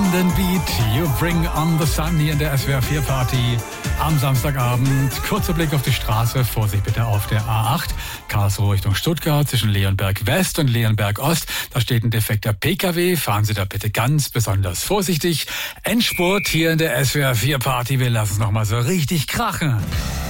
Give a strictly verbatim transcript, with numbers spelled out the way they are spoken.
London Beat, You Bring on the Sun hier in der S W R vier Party am Samstagabend. Kurzer Blick auf die Straße, Vorsicht bitte auf der A acht, Karlsruhe Richtung Stuttgart zwischen Leonberg West und Leonberg Ost. Da steht ein defekter P K W, fahren Sie da bitte ganz besonders vorsichtig. Endspurt hier in der S W R vier Party, wir lassen es nochmal so richtig krachen.